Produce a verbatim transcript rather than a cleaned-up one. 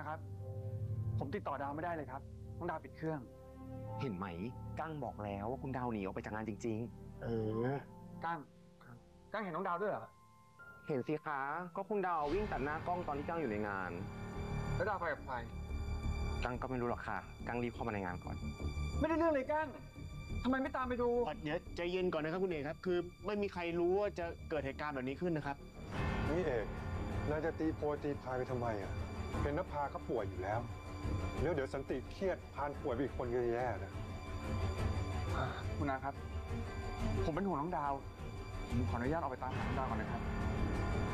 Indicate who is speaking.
Speaker 1: ครับผมติดต่อดาวไม่ได้เลยครับน้องดาวปิดเครื่อง
Speaker 2: เห็นไหมกั้งบอกแล้วว่าคุณดาวหนีออกไปจากงานจริงๆเออ
Speaker 1: กั้งกั้งเห็นน้องดาวด้วยเหรอ
Speaker 2: เห็นสิคะก็คุณดาววิ่งตัดหน้ากล้องตอนที่กั้งอยู่ในงาน
Speaker 1: แล้วดาวไปกับใคร
Speaker 2: กั้งก็ไม่รู้หรอกค่ะกั้งรีบเข้ามาในงานก่อน
Speaker 1: ไม่ได้เรื่องเลยกั้งทำไมไม่ตามไปดู
Speaker 3: เดี๋ยวใจเย็นก่อนนะครับคุณเอกครับคือไม่มีใครรู้ว่าจะเกิดเหตุการณ์แบบนี้ขึ้นนะครับ
Speaker 4: นี่เอกนายจะตีโพยตีพายไปทำไมอ่ะเป็นนภาเขาป่วยอยู่แล้วแล้วเดี๋ยวสันติเครียดพานป่วยไปอีกคนก็แย่นะ
Speaker 1: คุณนาครับผมเป็นห่วงน้องดาวผมขออนุญาตออกไปตามหาน้องดาวก่อนนะครับ